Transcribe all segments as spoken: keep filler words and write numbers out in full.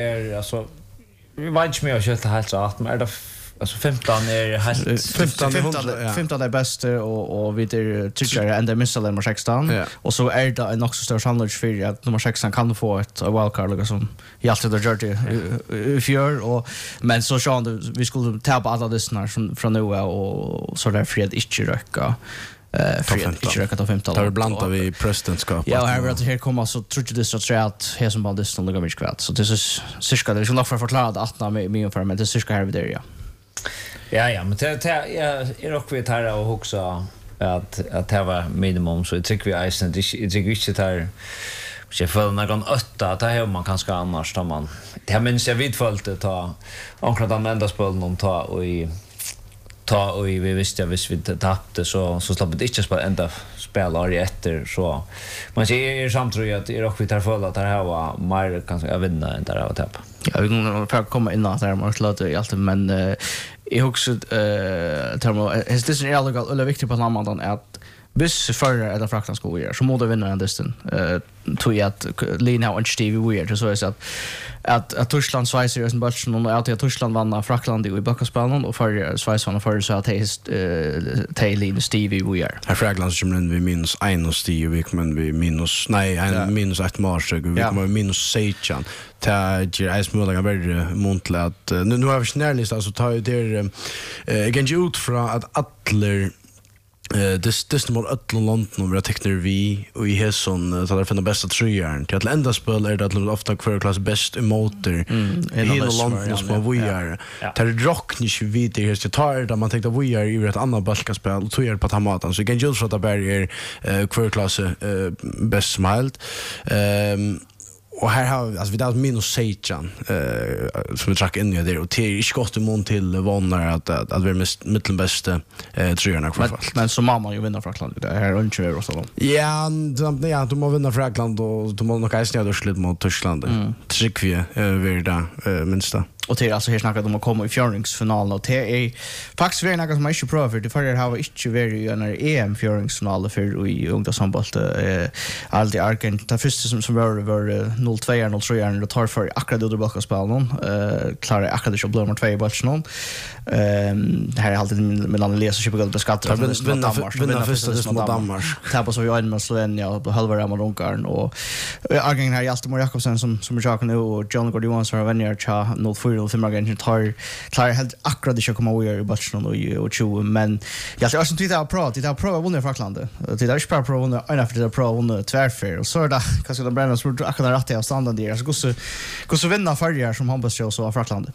är alltså vi vet inte mer kött helt rätt men är det alltså femton är helt femton femton är bäst och och vi är tycker ända missar nummer sexton och så är det en också stor challenge för att nummer sexton kan få ett wildcard liksom i allt det dirty i fjör och men så Sean vi skulle ta på alla lyssnare från från nu och så där fred inte röka eh för inte röka ta femton. Där blandar vi presidentskap. Ja, här vet här kommer så tror jag det så tror jag att här som bara det står några mycket kvart. Så det är cirka det är nog för förklara att när med med för men det är cirka här vid det ja. Ja, ja, men det är är också vi tar och också att att det var minimum så jag tycker vi är sen det är inte där jag får någon åtta att här man kanske annars tar man. Det här minns jag vidfallt att ta ankrat använda spel någon ta och i ta och vi visste hvis vi tappade så så slapp det inte spela ända spela efter så man ser samtidigt att det också vi tar för att det här var mer kanske vinna än där att tappa. Ja, vi kommer för komma in där man slåter i allt men eh jag också eh termo är det är illegal eller viktigt på namnet att bis förra eller fraktan ska vi så måste vinna den distan eh tog att Lina och Stevie weird så är så att att att Tyskland Schweiz är en batch någon att att Tyskland vann Frankland i backaspelen och för Schweiz vann för så att test eh Lina Stevie weird. Här Frankland som vi minus en och Stevie men vi minus nej en minus ett mars vi kommer minus sexton. Ta ger är småliga väldigt montligt att nu nu har vi snärlist alltså tar ju det eh igen ut från att alla Eh this this mål öllum London och tekniker vi och i häson så där för den bästa tröjan till att ända spel är det att ofta för klass bäst emoter hela London som vi är där rock ni ju vid det här tar där man tänkte att vi är i ett annat basketspel och tror på Hamatan så kan ju så att barrier för klass bäst smiled ehm och här har alltså vi där minus sexton eh som vi track in i där och till i skott i mån till vannar att att, att vi är mittelbästa eh tröjarna kvar. Men, men så mamma ju vinner Frankland det här ungefär och så. Ja, de ja, de måste vinna Frankland och de måste nog kanske ner slut mot Tyskland. Mm. Trick vi över där minsta. Och det är alltså här snackar de om att komma i fjärdingsfinalen och det är faktiskt väldigt något som man inte prövar för det förra har inte varit i en E M fjärdingsfinal för i ungdomshandboll eh allt i arken det första som som var var noll två noll tre och tar för akkurat under basketspelen eh klarar akkurat att blomma två i bollen ehm här är alltid mellan läsa köpa guld beskattare vinna vinna första det mot Danmark tappas av Jan Slovenia och halva mot Ungarn och arken här Jasper Jakobsen som som är jag nu och John Gordon som har vunnit cha noll fyra och fem gånger tar klarar helt akkurat det ska komma över i bollen och och tjugo men jag ska inte titta på det där pro vinner Frankland det där är pro vinner en efter det pro vinner tvärfär och så där kanske de bränner så akkurat rätt av standard där så går så går så vinna färger som handbollsspel så av Frankland.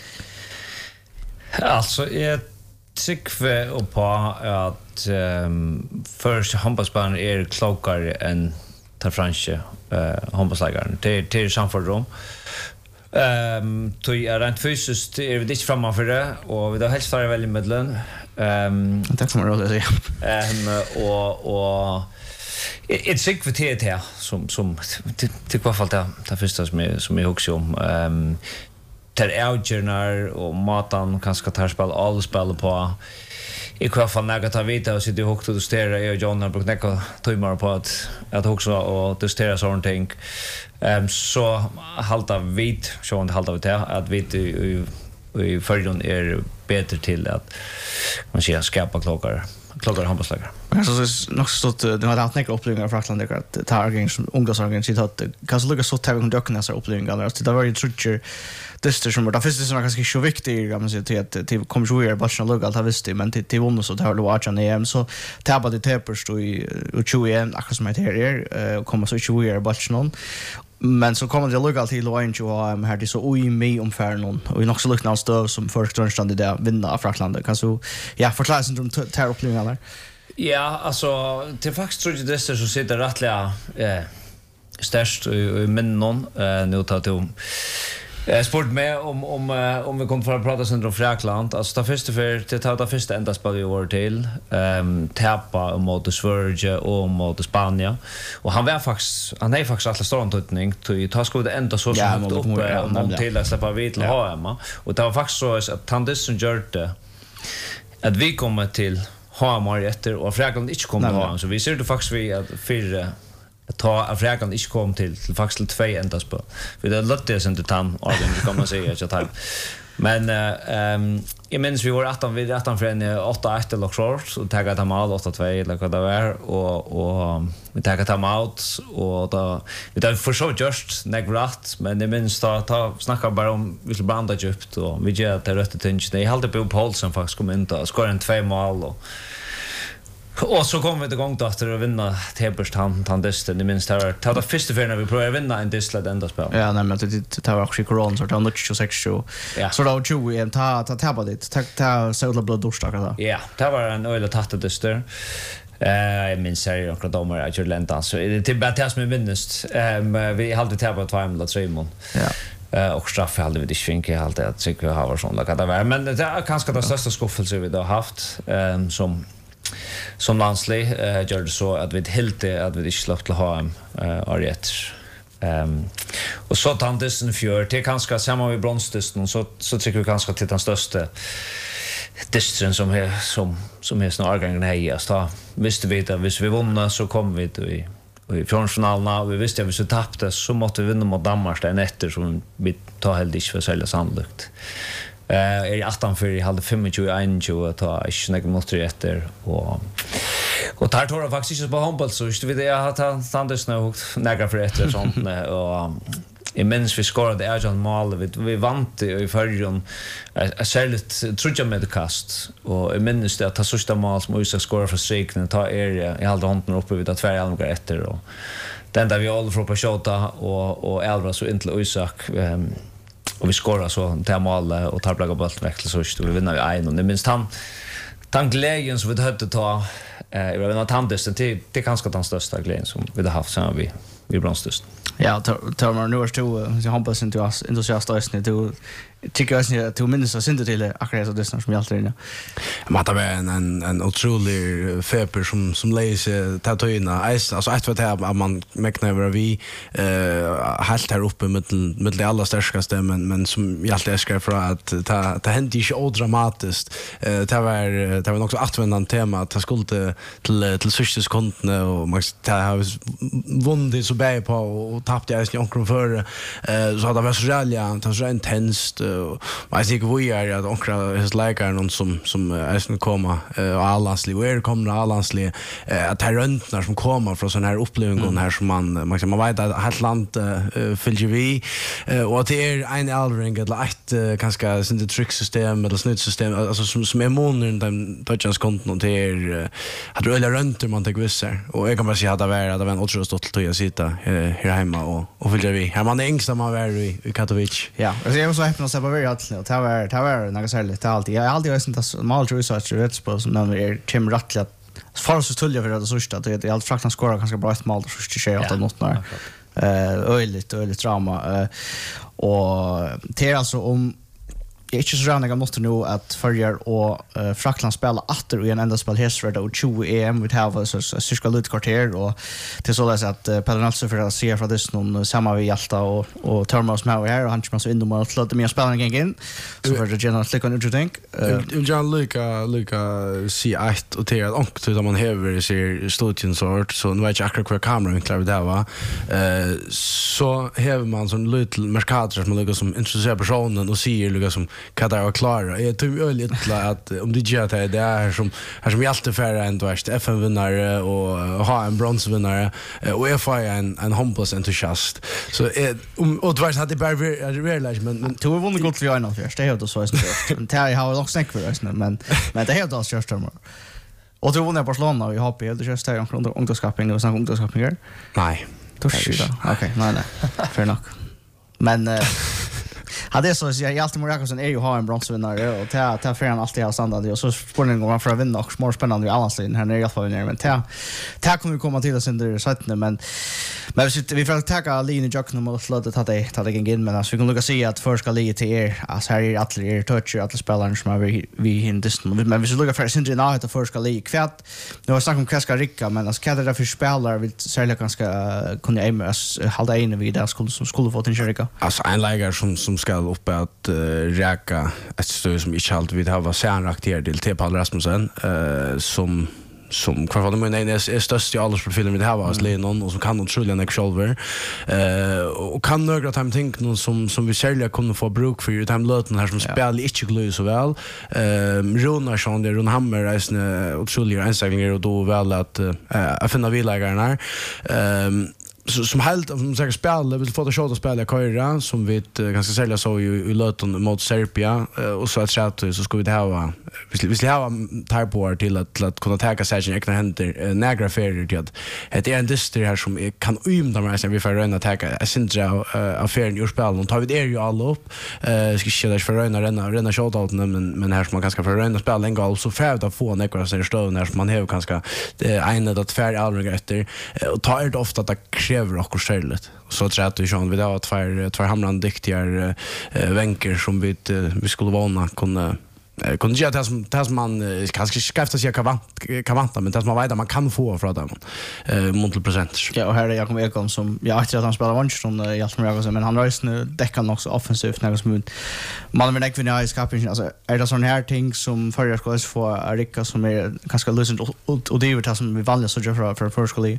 Alltså jag tycker och på att um, först handbollsspelaren är klokare än tar franske eh handbollslägaren till till samfördom. Ehm då är rent fysiskt är vi inte framme för det och vi då helst fara väldigt medlen. Ehm tack så mycket. Ehm och och ett sick för T T som som till vad fall det det första som är som är också om ehm där outjournar och matan kanske tar spel all spel på i alla fall negativa vita och sitter högt och störa och John har brukt näka timmar på att att också och det störa sånt ting ehm så halta vit så inte halta vit att vit i i förjon är bättre till att man ska skapa klockar klockar handbollslägare. Så det är nog så att det har haft några upplevelser från Frankland att targen som ungdomsorgan sitter att kanske lukar så tävling och dökna så upplevelser att det var ju trutcher det som var det första som var ganska så viktigt kan man säga till att till kommer ju är bara så lugg allt har visst men till till vunnit så tar det watch on E M så tappade det tapers då i tjugo en akkurat som heter här och kommer så tjugo är bara någon men så kommer det lugga till och inte och här det så oj mig om för någon och också lukna stöv som först grundstande där vinna Frankland kan så ja förklara sig om tar upplevelser där. Ja, alltså till faktiskt tror jag det så sitter rättliga eh störst i minnen eh nu tar till Jag sport med om om om vi kommer för att prata sen om Frankland. Alltså ta första för till ta ta första ända spel vi var till ehm tappa mot Sverige och mot Spanien. Och han var faktiskt han är faktiskt alla stor antydning till ta skulle det ända så så högt upp om till att släppa vid till H M. Och det var faktiskt så att Tandisen gjorde att vi kommer till H M efter och Frankland inte kommer H M så vi ser det faktiskt vi att fyra ta av frågan inte kom till till faktiskt två ändas på. För det låter det inte tan och det kan man säga att jag men ehm uh, jag minns vi var åttan vi åttan för en åtta ett eller short så tagga ta mal åtta två eller vad det var och och vi tagga ta out och då vi tar för så just negrat men det minns ta ta snacka bara om vi skulle blanda djupt och vi gör det rätt attention. Det hade på Paul som faktiskt kom in och skora en två mål och och så kom vi till gång då efter att vinna Teberst han han dysten det minst här ta det första för när vi provar vinna en dyslet ända spel. Ja, nej men det det var också corona så det tjugosex så då tjugo en ta ta ta på det ta ta sola blod dorsdag då. Ja, det var en öle tatt dyster. Eh jag minns serier och domar att jag länta så det är bara tas med minst. Ehm vi hade det på två eller tre mån. Ja. Eh och straff hade vi det svinke helt att tycker jag har sån där det var men det är kanske det största skuffelse vi då haft ehm som som landslig eh gör det så att vi helt att vi inte släppte till ha en eh Ariet. Ehm och så tantesen fjör till kanske samma vi bronsdysten så så tycker vi kanske till den största distren som är som som är snarare gången hejas då visste vi att hvis vi vann så kom vi till i i fjärdefinalen vi visste att vi så tappade så måste vi vinna mot Danmark den efter som vi tar helt inte för sälja sannolikt. Eh är i åttan för jag hade tjugofem tjugo att ta inte några minuter efter och och tar tror jag faktiskt inte på handboll så visste vi det att han Sanders nu några för efter sånt och i minns vi skorade Erjan mål vi vi vant i förrjon är särskilt tror jag med kast och i minns det att ta första mål som Isak skorar för striken ta är i hade handen uppe vid att två elva efter och den där vi all från på skjuta och och elva så inte Isak och vi skorar så där mål och tar blaga bollen växla så att vi vinner vi en och det minst han tanklägen så vi hade ta eh jag vet inte tandesten till det kanske den största glädjen som vi har haft sen vi vi bronstöst. Ja, tar man nu är så jag hoppas inte oss entusiastiskt du tycker jag att du minns att synda till akkurat så det som jag alltid inne. Men det var en en en otrolig feber som som läser tatuina alltså ett för att man mäknar över vi eh helt här uppe med med de allra starkaste men men som jag alltid ska för att ta ta hände inte så dramatiskt. Eh det var det var också åttonde tema att ta skuld till till till sista sekunden och man har vunnit så bä på och tappade jag snart för eh så hade det var så jävla det var så intensivt och jag tycker vi är att onkra his läkare någon som som är som komma och allanslig och är kommer allanslig att ta röntnar som kommer från sån här upplevelse här som man man man vet att helt land fyller vi och det är en aldring eller ett kanske sånt trycksystem eller snuttsystem alltså som som är monen den touchans konton det är att rulla runt man tar vissar och jag kan bara säga att det var det var en otroligt stolt att sitta här hemma och och fyller vi här man är ängsam man är i Katowice ja alltså jag var så häpen att det var väldigt allt och det var det var något särskilt alltid jag har alltid varit sånt att mal research rätt på som när är Tim Rattlet för så tulliga för det så att det är allt fraktan skora ganska bra ett mal så tjugo åtta något när eh öligt öligt drama och det är alltså om jag är inte så ranniga måste nu att följa och uh, Frackland spela åter i en enda spel hästvärd och tjugo E M vi har så cirka lite kvarter och till så läs att uh, Pelle Nalsson för att se från det någon samma vi Hjalta och och Thomas med här och han kommer så in och att låta mig spela en gång så för det generellt lika nu tänk eh John Luca Luca C åtta och till att då man häver sig studien sort så nu vet jag akkurat hur kameran klarar det va eh så häver man sån liten markator som ligger som intresserar personen och ser ligger som kan det vara klara. Jag tror ju lite att om det gör det är som här som vi alltid färra en värst F M-vinnare och ha en bronsvinnare och F I en en hopeless entusiast. Så om och det var så att det bara realize men men två vunnit gott för jag nu först. Det är då så är det. Men det har också tänkt för oss men men det är helt alltså just och två vunnit Barcelona och vi har på det just där omkring ungdomskapning nu och sen ungdomskapning. Nej. Då skjuta. Okej, nej nej. Fair enough. Men hade det så jag alltid Morgan som är ju har en bronsvinnare och ta ta för han alltid har standard och så spårningen går man för att vinna och mer spännande i alla ställen här nere i alla fall men ta ta kommer vi komma till oss under sätten men men vi sitter vi får ta Line Jackson och slåta ta det ta det in men så vi kan lucka se att för ska ligga till er alltså här är alla er toucher alla spelarna som vi vi hinner men vi ska lucka för syndre nå att för ska ligga kvärt nu har snackat om Kaska Ricka men alltså kan det för spelare vill sälja ganska kunna ämma hålla in vid där skulle som skulle få till Ricka alltså en lägare som som ska upp att uh, räka ett stöd som inte alltid vi har varit sänrakt här till T. Paul Rasmussen uh, som som kvar för mig är är störst i alla profiler vi har alltså Lennon och som kan otroligt mycket själva eh och kan några time think någon som som vi själva kunde få bruk för ju time löten här som spelar inte glöd så väl ehm Rona Sean där Ron Hammer är otroligt ensagliga och då väl att jag finner vi lägger ehm så som helt som säkert spela vill få det shot att spela Köra som vi ganska sälja så i löten mot Serbia och så att chat så ska vi ha vi vi ha type till att att kunna ta sig i egna händer några färger till att det är en distrikt här som kan ymda mig sen vi får röna ta jag syns jag affären i spel och tar vi det ju alla upp eh ska köra för röna röna röna shot out men men här som man ganska för röna spela en gång så för att få några så står när man har ganska det ena att färg aldrig efter och tar det ofta att kräver och skälet så tror jag att vi kan vi då att två två hamran duktiga vänker som vi vi skulle vana kunna kunde ju att som att man kanske skaffa sig kan kan vänta men att man vet att man kan få från dem eh montel procent. Ja, och här är Jakob Ekholm som jag tror att han spelar vänster som jag som jag men han rör nu täcker också offensivt när som man vill inte vinna i skapningen alltså är det sån här ting som förra ska få Erika som är ganska lösent och det är ju det som vi vanliga så för för förskolan.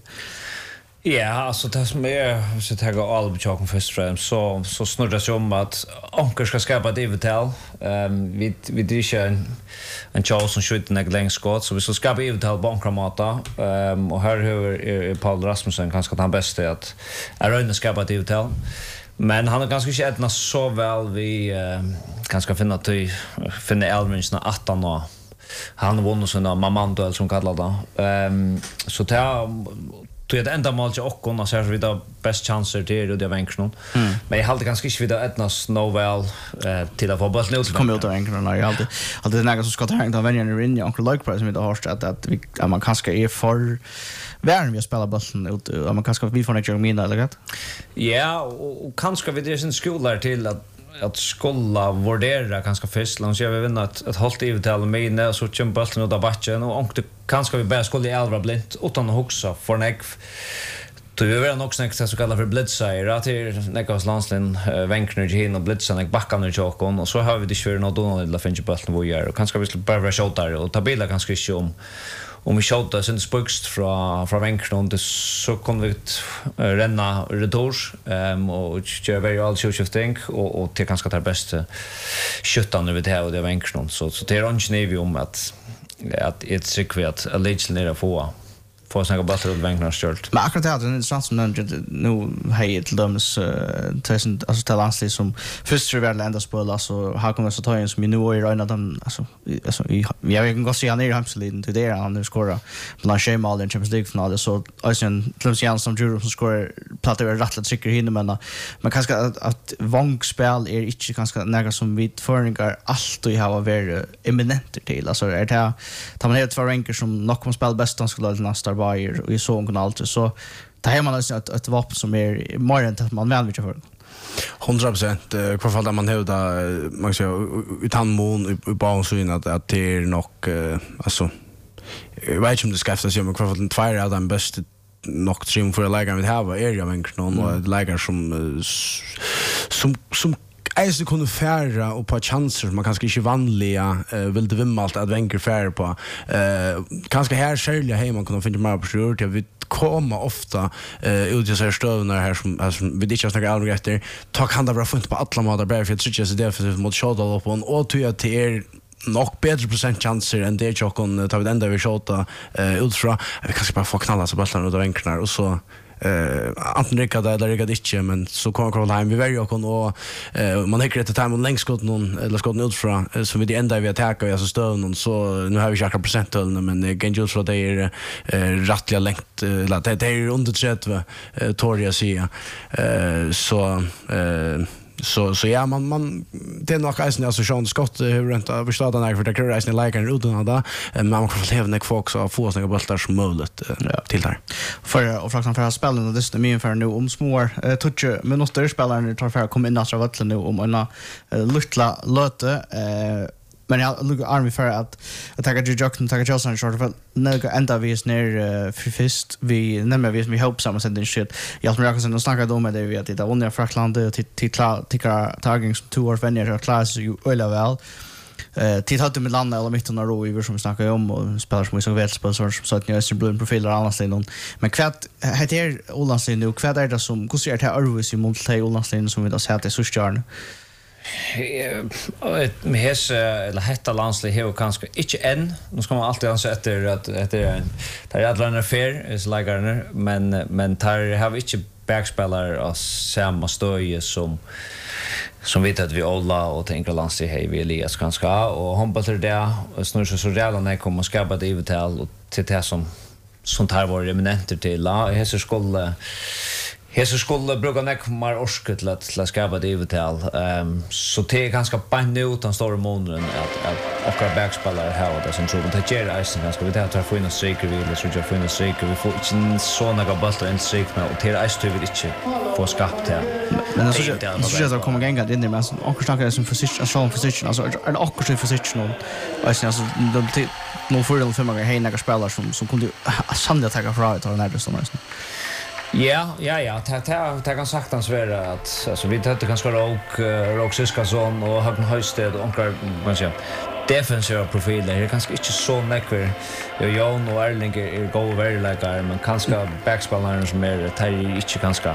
Ja, alltså det som är så tar jag all bechocken först fram så så snurrar sig om att Anker ska skapa det vital. Ehm vi vi dricker en en chans som skjuter en längst skott så vi ska skapa det vital bankramata. Ehm och här hur Paul Rasmussen kanske han bästa att är runda skapa det vital. Men han har ganska inte så väl vi kanske finna till finna Elvinch när arton år. Han vann såna Mamando som kallar det. Ehm så ta så det enda målet jag och och så här vi då bäst chanser till det av enkron. Mm. Men jag hade ganska inte vidare ett snowball eh till att få bollen ut. Så kommer ut av enkron och jag hade hade det något som ska ta hänga av vänner i Rinja och like price med det har att att vi att man kanske är för värn vi spelar bollen ut och man kanske vi får inte göra mina eller rätt. Ja, och kanske vi det sin skola till att att skolla vurdera ganska först långt så jag vill vinna ett ett halt i till mig och så kör bollen ut av backen och och kanske vi bara skulle i elva blint utan att huxa för en ägg. Du vill väl också nästa så kallar för blitzer att det Niklas Landslin vänkner hin och blitzer och backarna i chokon och så har vi det kör något då la finch bollen vad gör och kanske vi skulle bara skjuta där och ta bilder ganska inte om om vi skjuter sen spukst från från vänkron det så kommer vi renna retors ehm och köra very all shifting och och till kanske ta bästa skjutan över det och det vänkron så så det är inte nivå om att att det är kvärt allegedly ner få få snacka bara till vänkna stört. Men akkurat det är intressant som nämnde nu hej till döms tusen alltså till landslig som först tror väl ända spela så har kommit så ta in som nu är rena dem alltså alltså vi har ju gått se han i Hamsliden till det han nu skora bland Schemal i Champions League final så alltså en Klumsian som Juro som skorar plattar över rattlat trycker hinner men men kanske att, att vångspel är inte kanske några som vi förningar allt och har varit eminent till alltså är det tar man helt för ranker som nog kommer spela bäst skulle nästa Bayer och i sån allt så det här man alltså ett, ett vapen som är mer än att man väl vill för hundra procent kvar fall där man hävda man ska utan mån i bansyn att att det är nog alltså jag vet inte om det ska efter sig men kvar fall två är den bästa nog trim för lägga med här är jag men någon och lägger som som som Eisen kunde färra och på chanser som man kanske inte vanliga uh, vill det vimma allt att vänker färra på. Uh, kanske här själva hemma man kunde finna mer på sjurt. Jag vill komma ofta uh, ut i så här stövnar här som, här som vi inte har snackat aldrig efter. Ta kan det vara funnit på alla måter bara för jag tror att det är definitivt mot Shadal upp och och tror att det är nog bättre procent chanser än det jag kan ta vid ända vi shota uh, utifrån. Vi kanske bara få knalla så bollarna ut av vänkerna och så eh antingen Rika där eller Rika inte men så kommer Karl hem vi väljer och och man hickar ett time on längst skott någon eller skott ut från så vi det ända vi attackar vi alltså stör någon så nu har vi tjugo procent men gen just för det är rättliga längt det är under trettio Toria sia eh så eh så så ja man man det är nog alltså alltså Sean Scott hur rent över staden där för det kräver en like en utan där men man kan få leva folk så få såna bollar som möjligt till där för och faktiskt för att spela det är min för nu om små touch men något spelare tar för att komma in nästa vatten nu om en lilla löte eh men jag lukar army för att attacka Joe Jackson attacka Chelsea short of några ända vi är ner för fist vi nämmer vi vi hope samma sen den shit jag tror jag kan snacka om det vi att det under Frankland till till till tagging som två år vänner och klass ju öla väl Eh tid hade med landa eller mitt under ro i som vi snackar om och spelar som vi såg väl spel som så att ni är blue profiler annars någon men kvad heter Olandslin nu kvad är det som hur ser det här Arvis i Montel Olandslin som vi då ser det så stjärn med hes eller hetta landslig hur kanske inte än nu ska man alltid anse efter att det är en där är alla affär är lagarna men men tar har vi inte backspelare och samma stöje som som vet att vi alla och tänker landslig hej vi Elias kanske och hon till det snurrar så så redan när kommer skapa det i till och till det som sånt här var eminenter till la hesa skulle hesa skulle bruka nek mar orsket till att la skapa det i till ehm så det är ganska band ut den stora månaden att att och backspelare här det som tror att det är isen ganska vi det att få in en säker vi eller så jag får in en säker vi får inte så några bollar en säker och till is vi inte få skapt det men så så så kommer gänga in där men och snackar som position så position alltså en akkurat position och alltså de nu för de fem gånger hejna spelare som som kunde sannolikt ta fra ut av den här så nästan. Ja, ja, ja, det det det kan saktans vara att alltså vi hade ganska rock rock Syskason och Hagen Höjsted och ankar man säger defensiva profiler. Det är ganska inte så näkver. Jag Jon och Erling är go very like men kanske backspelaren som är det är inte ganska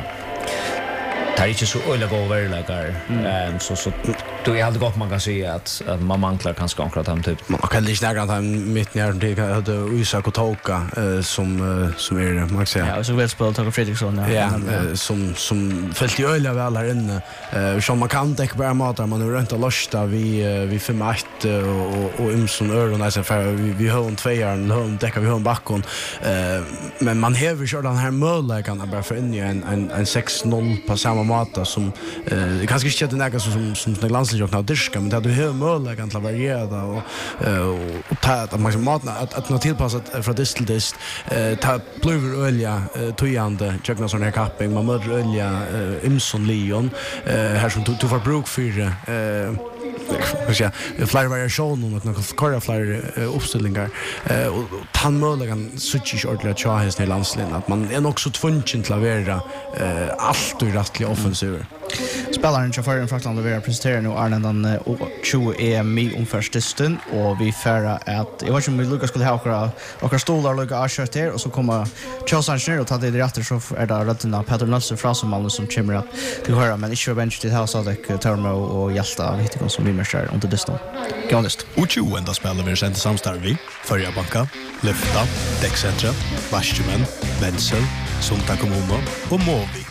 det är inte så öliga go very like ehm så så då är det gott man kan säga att, att man manglar kanske akkurat han typ. Man kan inte snacka han mitt ner det hade Isak och Toka som som är man kan säga. Ja, så väl spelat Toka Fredriksson ja. Ja, som som fällt i öliga väl här inne. Eh som man kan inte bara mata man är runt och losta vi vi fem ett och och Imson Öron där så för vi vi har en tvåan hon täcker vi har en backon. Eh men man häver kör den här möjligheten bara för in i en en en sex noll på samma mata som eh kanske inte det näka som som den landsliga och diska men det du har möjligheten att variera och och ta att man matna att att nå tillpassat från dist till dist eh ta blöver olja tojande checka sån här kapping man möter olja Imson Leon eh här som tog för brook för eh vad säger flyer variation och några korra flyer uppställningar eh och han möjligen switch ordentligt att ha sin landslin att man är också tvungen till att vara eh allt och rättligt offensiv. Spelaren som för en Fraktland levererar presenterar nu Arnandan och tjugo E M I om förstisten och vi färra att jag vet inte om vi Lucas skulle ha några några stolar och lägga avkört här och så kommer Charles ner och ta det rätt så är det rätten Peter Nilsson från som man som kommer att till höra men inte bench till hus att Termo och Hjälta vet inte som vi mäster under distan. Gånest. Och tjugo ända spelar vi sent samstarv vi förra banka, Lyfta, Däckcentra, Varsjumen, Wenzel, Sunta kommun och Movi.